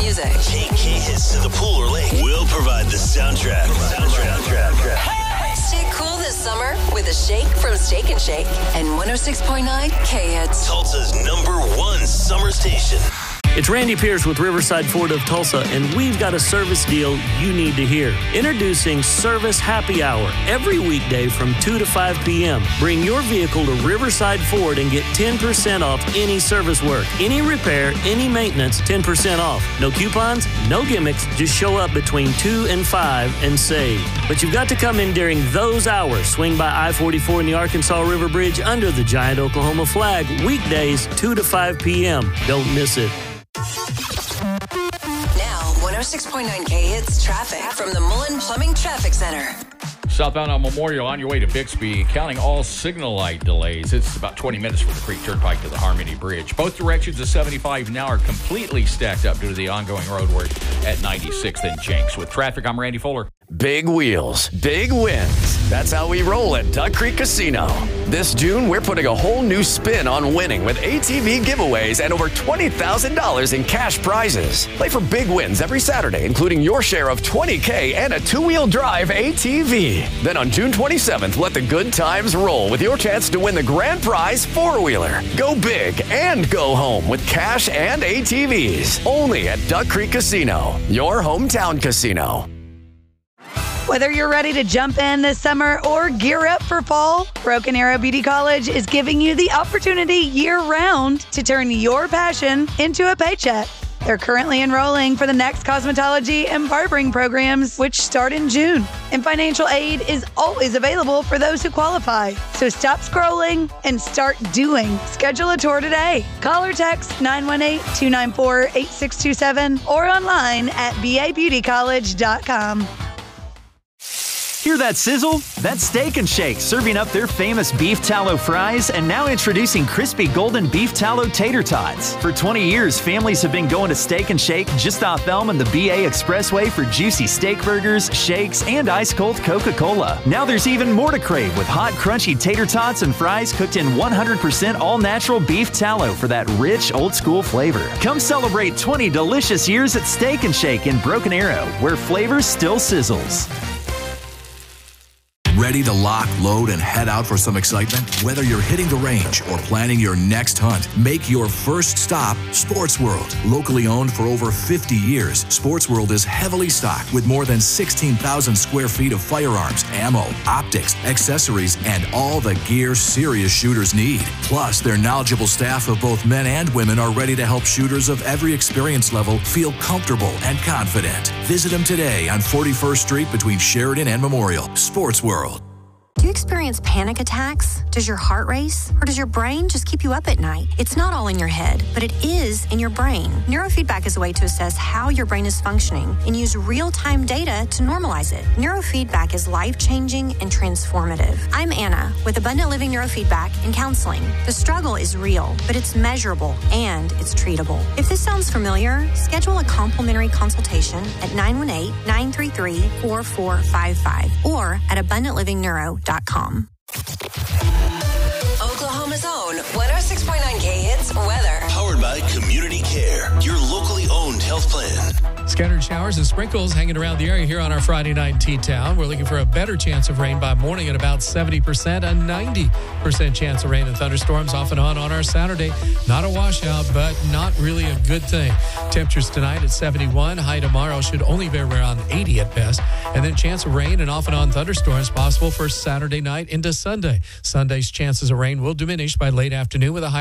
music. Take key hits to the pool or lake. We'll provide the soundtrack. Stay cool this summer with a shake from Steak and Shake and 106.9 K-Hits. Tulsa's #1 summer station. It's Randy Pierce with Riverside Ford of Tulsa, and we've got a service deal you need to hear. Introducing Service Happy Hour every weekday from 2 to 5 p.m. Bring your vehicle to Riverside Ford and get 10% off any service work. Any repair, any maintenance, 10% off. No coupons, no gimmicks. Just show up between 2 and 5 and save. But you've got to come in during those hours. Swing by I-44 in the Arkansas River Bridge under the giant Oklahoma flag. Weekdays, 2 to 5 p.m. Don't miss it. Now, 106.9 K-Hits traffic from the Mullen Plumbing Traffic Center. Southbound on Memorial on your way to Bixby, counting all signal light delays. It's about 20 minutes from the Creek Turnpike to the Harmony Bridge. Both directions of 75 now are completely stacked up due to the ongoing road work at 96th and Jenks. With traffic, I'm Randy Fuller. Big wheels, big wins. That's how we roll at Duck Creek Casino. This June, we're putting a whole new spin on winning with ATV giveaways and over $20,000 in cash prizes. Play for big wins every Saturday, including your share of $20K and a two-wheel drive ATV. Then on June 27th, let the good times roll with your chance to win the grand prize four-wheeler. Go big and go home with cash and ATVs. Only at Duck Creek Casino, your hometown casino. Whether you're ready to jump in this summer or gear up for fall, Broken Arrow Beauty College is giving you the opportunity year-round to turn your passion into a paycheck. They're currently enrolling for the next cosmetology and barbering programs, which start in June. And financial aid is always available for those who qualify. So stop scrolling and start doing. Schedule a tour today. Call or text 918-294-8627 or online at babeautycollege.com. Hear that sizzle? That's Steak and Shake serving up their famous beef tallow fries and now introducing crispy golden beef tallow tater tots. For 20 years, families have been going to Steak and Shake just off Elm and the BA Expressway for juicy steak burgers, shakes, and ice-cold Coca-Cola. Now there's even more to crave with hot, crunchy tater tots and fries cooked in 100% all-natural beef tallow for that rich, old-school flavor. Come celebrate 20 delicious years at Steak and Shake in Broken Arrow, where flavor still sizzles. Ready to lock, load, and head out for some excitement? Whether you're hitting the range or planning your next hunt, make your first stop Sports World. Locally owned for over 50 years, Sports World is heavily stocked with more than 16,000 square feet of firearms, ammo, optics, accessories, and all the gear serious shooters need. Plus, their knowledgeable staff of both men and women are ready to help shooters of every experience level feel comfortable and confident. Visit them today on 41st Street between Sheridan and Memorial. Sports World. Do you experience panic attacks? Does your heart race? Or does your brain just keep you up at night? It's not all in your head, but it is in your brain. Neurofeedback is a way to assess how your brain is functioning and use real-time data to normalize it. Neurofeedback is life-changing and transformative. I'm Anna with Abundant Living Neurofeedback and Counseling. The struggle is real, but it's measurable and it's treatable. If this sounds familiar, schedule a complimentary consultation at 918-933-4455 or at abundantlivingnneuro.com. Oklahoma's own 106.9 K-Hits weather. Powered by Community Care, your locally owned health plan. Scattered showers and sprinkles hanging around the area here on our Friday night in T-Town. We're looking for a better chance of rain by morning at about 70%, a 90% chance of rain and thunderstorms off and on our Saturday. Not a washout, but not really a good thing. Temperatures tonight at 71. High tomorrow should only be around 80 at best. And then chance of rain and off and on thunderstorms possible for Saturday night into Sunday. Sunday's chances of rain will diminish by late afternoon with a high